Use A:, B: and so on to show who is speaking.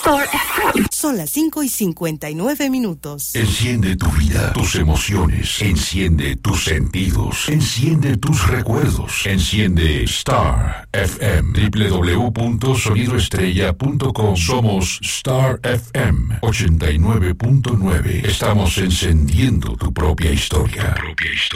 A: Star FM.
B: Son las 5:59.
C: Enciende tu vida, tus emociones. Enciende tus sentidos. Enciende tus recuerdos. Enciende Star FM. www.sonidoestrella.com. Somos Star FM 89.9. Estamos encendiendo tu propia historia.